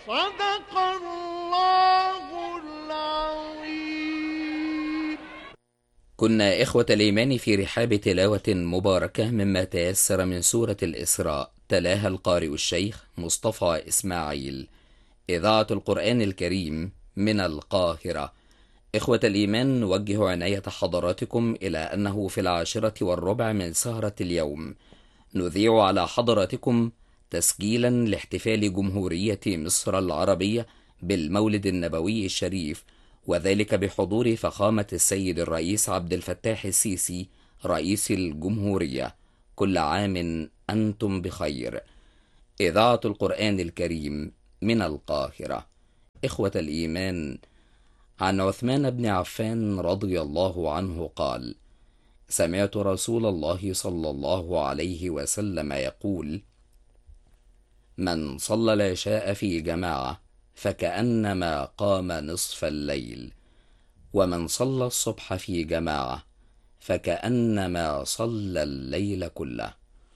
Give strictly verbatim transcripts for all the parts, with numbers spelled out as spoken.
صدق الله العظيم. كنا إخوة الإيمان في رحاب تلاوة مباركة مما تيسر من سورة الإسراء، تلاها القارئ الشيخ مصطفى إسماعيل. إذاعة القرآن الكريم من القاهرة. إخوة الإيمان، نوجه عناية حضراتكم إلى أنه في العاشرة والربع من سهرة اليوم نذيع على حضراتكم تسجيلا لاحتفال جمهورية مصر العربية بالمولد النبوي الشريف، وذلك بحضور فخامة السيد الرئيس عبد الفتاح السيسي رئيس الجمهورية. كل عام أنتم بخير. إذاعة القرآن الكريم من القاهرة. إخوة الإيمان، عن عثمان بن عفان رضي الله عنه قال: سمعت رسول الله صلى الله عليه وسلم يقول: من صلى العشاء في جماعة فكأنما قام نصف الليل، ومن صلى الصبح في جماعة فكأنما صلى الليل كله.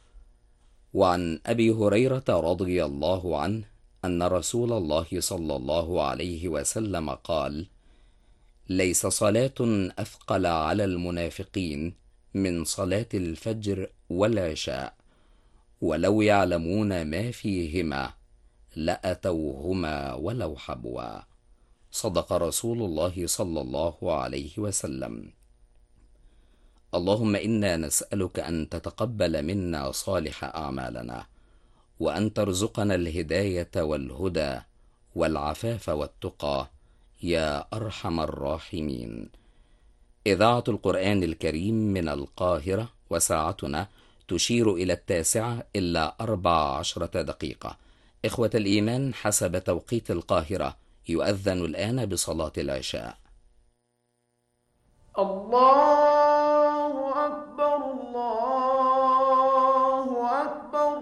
وعن أبي هريرة رضي الله عنه أن رسول الله صلى الله عليه وسلم قال: ليس صلاة أثقل على المنافقين من صلاة الفجر والعشاء، ولو يعلمون ما فيهما لأتوهما ولو حبوا. صدق رسول الله صلى الله عليه وسلم. اللهم إنا نسألك أن تتقبل منا صالح أعمالنا، وأن ترزقنا الهداية والهدى والعفاف والتقى يا أرحم الراحمين. إذاعة القرآن الكريم من القاهرة، وساعتنا تشير إلى التاسعة إلا أربع عشرة دقيقة. إخوة الإيمان، حسب توقيت القاهرة يؤذن الآن بصلاة العشاء. الله أكبر، الله أكبر.